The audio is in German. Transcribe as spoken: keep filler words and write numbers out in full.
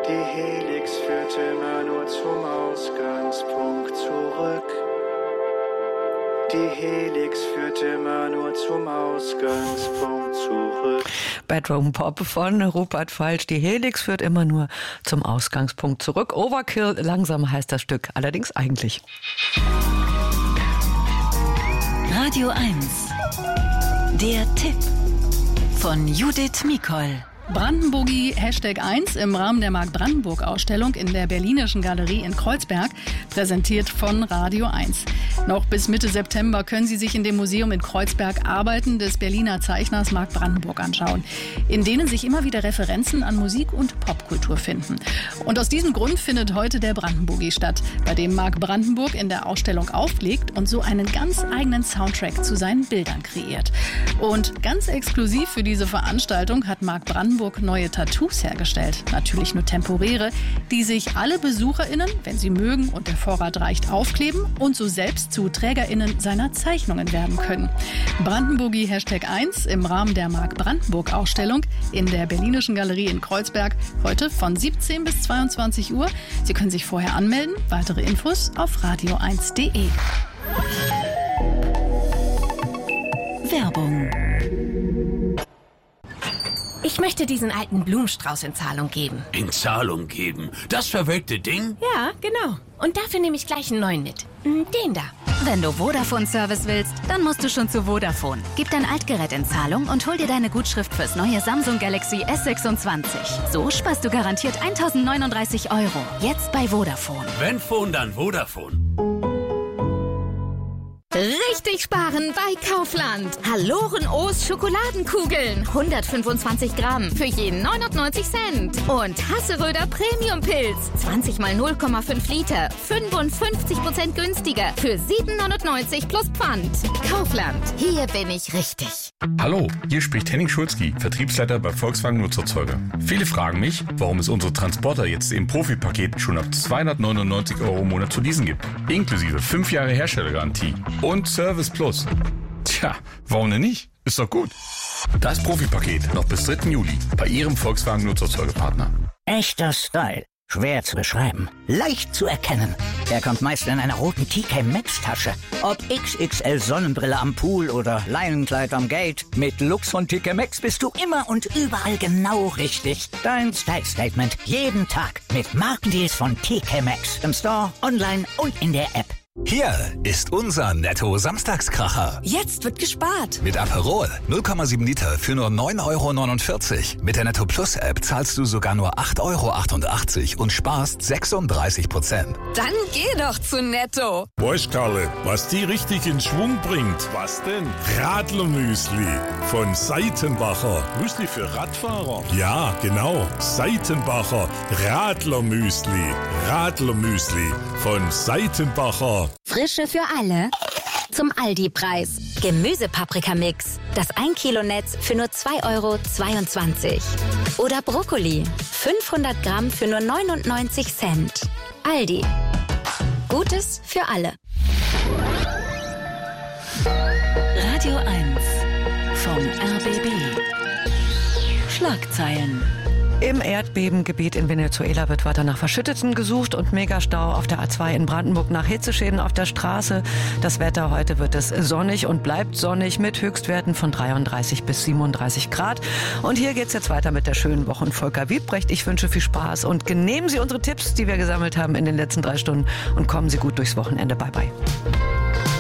Die Helix führt immer nur zum Ausgangspunkt zurück. Die Helix führt immer nur zum Ausgangspunkt zurück. Bedroom Pop von Rupert Falsch. Die Helix führt immer nur zum Ausgangspunkt zurück. Overkill, langsam heißt das Stück. Allerdings eigentlich. Radio eins. Der Tipp von Judith Mikol. Brandenburgi Hashtag eins im Rahmen der Mark-Brandenburg-Ausstellung in der Berlinischen Galerie in Kreuzberg, präsentiert von Radio eins. Noch bis Mitte September können Sie sich in dem Museum in Kreuzberg Arbeiten des Berliner Zeichners Mark Brandenburg anschauen, in denen sich immer wieder Referenzen an Musik und Popkultur finden. Und aus diesem Grund findet heute der Brandenburgi statt, bei dem Mark Brandenburg in der Ausstellung auflegt und so einen ganz eigenen Soundtrack zu seinen Bildern kreiert. Und ganz exklusiv für diese Veranstaltung hat Mark Brandenburg neue Tattoos hergestellt, natürlich nur temporäre, die sich alle BesucherInnen, wenn sie mögen und der Vorrat reicht, aufkleben und so selbst zu TrägerInnen seiner Zeichnungen werden können. Brandenburgi Hashtag eins im Rahmen der Mark-Brandenburg-Ausstellung in der Berlinischen Galerie in Kreuzberg, heute von siebzehn bis zweiundzwanzig Uhr. Sie können sich vorher anmelden. Weitere Infos auf radio eins punkt de. Werbung. Ich möchte diesen alten Blumenstrauß in Zahlung geben. In Zahlung geben? Das verwelkte Ding? Ja, genau. Und dafür nehme ich gleich einen neuen mit. Den da. Wenn du Vodafone-Service willst, dann musst du schon zu Vodafone. Gib dein Altgerät in Zahlung und hol dir deine Gutschrift fürs neue Samsung Galaxy S sechsundzwanzig. So sparst du garantiert eintausendneununddreißig Euro. Jetzt bei Vodafone. Wenn Phone, dann Vodafone. Richtig sparen bei Kaufland. Haloren O's Schokoladenkugeln. hundertfünfundzwanzig Gramm für jeden neunundneunzig Cent. Und Hasseröder Premium Pilz. zwanzig mal null Komma fünf Liter. fünfundfünfzig Prozent günstiger. Für sieben neunundneunzig plus Pfand. Kaufland. Hier bin ich richtig. Hallo, hier spricht Henning Schulzki, Vertriebsleiter bei Volkswagen Nutzerzeuger. Viele fragen mich, warum es unsere Transporter jetzt im Profipaket schon ab zweihundertneunundneunzig Euro im Monat zu leasen gibt. Inklusive fünf Jahre Herstellergarantie. Und Service Plus. Tja, warum denn nicht? Ist doch gut. Das Profipaket noch bis dritten Juli bei Ihrem Volkswagen Nutzerzeugerpartner. Echter Style. Schwer zu beschreiben. Leicht zu erkennen. Er kommt meist in einer roten T K Maxx Tasche. Ob X X L Sonnenbrille am Pool oder Leinenkleid am Gate. Mit Lux von T K Maxx bist du immer und überall genau richtig. Dein Style Statement jeden Tag mit Markendeals von T K Maxx. Im Store, online und in der App. Hier ist unser Netto-Samstagskracher. Jetzt wird gespart. Mit Aperol null Komma sieben Liter für nur neun Euro neunundvierzig. Mit der Netto Plus App zahlst du sogar nur acht Euro achtundachtzig und sparst sechsunddreißig Prozent. Dann geh doch zu Netto. Weißt Karle, was die richtig in Schwung bringt? Was denn? Radlermüsli von Seitenbacher. Müsli für Radfahrer? Ja, genau. Seitenbacher Radlermüsli. Radlermüsli von Seitenbacher. Frische für alle zum Aldi-Preis. Gemüsepaprikamix. Das ein Kilo Netz für nur zwei Euro zweiundzwanzig. Oder Brokkoli. fünfhundert Gramm für nur neunundneunzig Cent. Aldi. Gutes für alle. Radio eins vom R B B. Schlagzeilen. Im Erdbebengebiet in Venezuela wird weiter nach Verschütteten gesucht und Megastau auf der A zwei in Brandenburg nach Hitzeschäden auf der Straße. Das Wetter heute wird es sonnig und bleibt sonnig mit Höchstwerten von dreiunddreißig bis siebenunddreißig Grad. Und hier geht's jetzt weiter mit der schönen Woche. Und Volker Wiebrecht, ich wünsche viel Spaß und nehmen Sie unsere Tipps, die wir gesammelt haben in den letzten drei Stunden und kommen Sie gut durchs Wochenende. Bye bye.